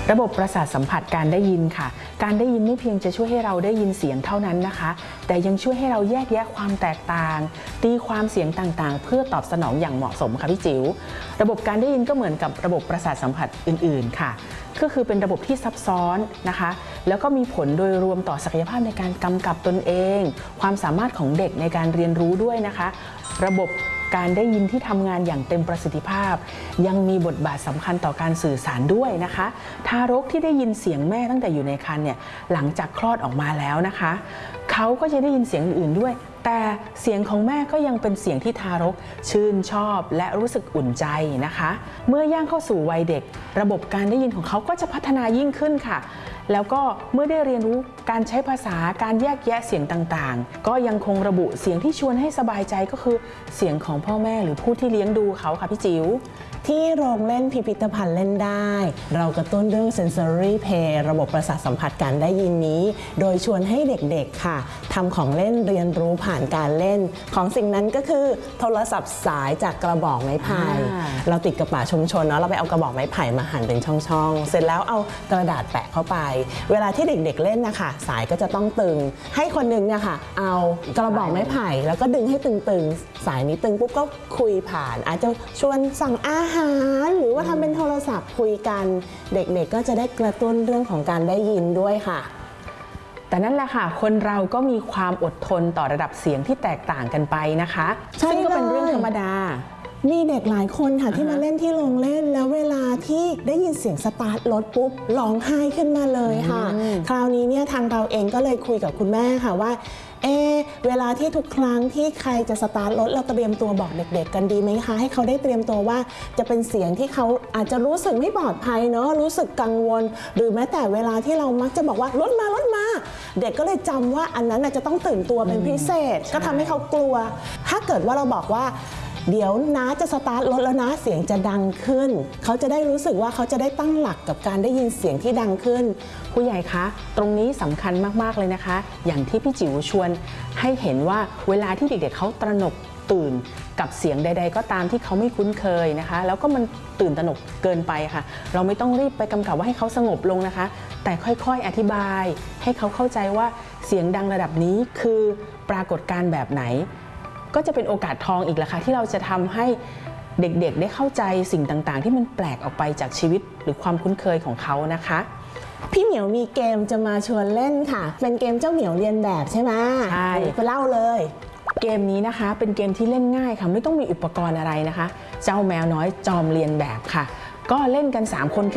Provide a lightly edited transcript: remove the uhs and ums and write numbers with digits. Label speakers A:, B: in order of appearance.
A: ระบบประสาทสัมผัสการได้ยินค่ะการได้ยินไม่เพียงจะช่วยให้เราได้ยินเสียงเท่านั้นนะคะแต่ยังช่วยให้เราแยกแยะความแตกต่างตีความเสียงต่างๆเพื่อตอบสนองอย่างเหมาะสมค่ะพี่จิ๋วระบบการได้ยินก็เหมือนกับระบบประสาทสัมผัสอื่นๆค่ะก็คือเป็นระบบที่ซับซ้อนนะคะแล้วก็มีผลโดยรวมต่อศักยภาพในการกำกับตนเองความสามารถของเด็กในการเรียนรู้ด้วยนะคะระบบการได้ยินที่ทำงานอย่างเต็มประสิทธิภาพยังมีบทบาทสำคัญต่อการสื่อสารด้วยนะคะทารกที่ได้ยินเสียงแม่ตั้งแต่อยู่ในครรภ์เนี่ยหลังจากคลอดออกมาแล้วนะคะเขาก็จะได้ยินเสียงอื่นๆด้วยแต่เสียงของแม่ก็ยังเป็นเสียงที่ทารกชื่นชอบและรู้สึกอุ่นใจนะคะเมื่อย่างเข้าสู่วัยเด็กระบบการได้ยินของเขาก็จะพัฒนายิ่งขึ้นค่ะแล้วก็เมื่อได้เรียนรู้การใช้ภาษาการแยกแยะเสียงต่างๆก็ยังคงระบุเสียงที่ชวนให้สบายใจก็คือเสียงของพ่อแม่หรือผู้ที่เลี้ยงดูเขาค่ะพี่จิ๋ว
B: ที่โรงเล่นพิพิธภัณฑ์เล่นได้เรากระตุ้นเรื่อง sensory play ระบบประสาทสัมผัสการได้ยินนี้โดยชวนให้เด็กๆค่ะทำของเล่นเรียนรู้ผ่านการเล่นของสิ่งนั้นก็คือโทรศัพท์สายจากกระบอกไม้ไผ่เราติดกระป๋าชุมชนเนาะเราไปเอากระบอกไม้ไผ่มาหั่นเป็นช่องๆเสร็จแล้วเอากระดาษแปะเข้าไปเวลาที่เด็กๆเล่นนะคะสายก็จะต้องตึงให้คนนึงเนี่ยค่ะเอากระบอกไม้ไผ่แล้วก็ดึงให้ตึงๆสายนี้ตึงปุ๊บก็คุยผ่านอาจจะชวนสั่งอาหารหรือว่าทำเป็นโทรศัพท์คุยกันเด็กๆก็จะได้กระตุ้นเรื่องของการได้ยินด้วยค่ะ
A: แต่นั่นแหละค่ะคนเราก็มีความอดทนต่อระดับเสียงที่แตกต่างกันไปนะคะซึ่งก็เป็นเรื่องธรรมดา
B: มีเด็กหลายคนค่ะที่มาเล่นที่โรงเล่นแล้วเวลาที่ได้ยินเสียงสตาร์ทรถปุ๊บร้องไห้ขึ้นมาเลยค่ะคราวนี้เนี่ยทางเราเองก็เลยคุยกับคุณแม่ค่ะว่าเวลาที่ทุกครั้งที่ใครจะสตาร์ทรถเราเตรียมตัวบอกเด็กๆกันดีไหมคะให้เขาได้เตรียมตัวว่าจะเป็นเสียงที่เขาอาจจะรู้สึกไม่ปลอดภัยเนาะรู้สึกกังวลหรือแม้แต่เวลาที่เรามักจะบอกว่ารถมาเด็กก็เลยจำว่าอันนั้นจะต้องตื่นตัวเป็นพิเศษก็ทำให้เขากลัวถ้าเกิดว่าเราบอกว่าเดี๋ยวน้าจะสตาร์ทรถแล้วนะเสียงจะดังขึ้นเขาจะได้รู้สึกว่าเขาจะได้ตั้งหลักกับการได้ยินเสียงที่ดังขึ้น
A: ผู้ใหญ่คะตรงนี้สำคัญมากๆเลยนะคะอย่างที่พี่จิ๋วชวนให้เห็นว่าเวลาที่เด็กๆเขาตระหนกตื่นกับเสียงใดๆก็ตามที่เขาไม่คุ้นเคยนะคะแล้วก็มันตื่นตระหนกเกินไปค่ะเราไม่ต้องรีบไปกำกับว่าให้เขาสงบลงนะคะแต่ค่อยๆอธิบายให้เขาเข้าใจว่าเสียงดังระดับนี้คือปรากฏการณ์แบบไหนก็จะเป็นโอกาสทองอีกแหละค่ะที่เราจะทำให้เด็กๆได้เข้าใจสิ่งต่างๆที่มันแปลกออกไปจากชีวิตหรือความคุ้นเคยของเขานะคะ
B: พี่เหมียวมีเกมจะมาชวนเล่นค่ะเป็นเกมเจ้าเหมียวเรียนแบบใช่ไหม
A: ใช่
B: ไปเล่าเลย
A: เกมนี้นะคะเป็นเกมที่เล่นง่ายค่ะไม่ต้องมีอุปกรณ์อะไรนะคะเจ้าแมวน้อยจอมเรียนแบบค่ะก็เล่นกัน3 คน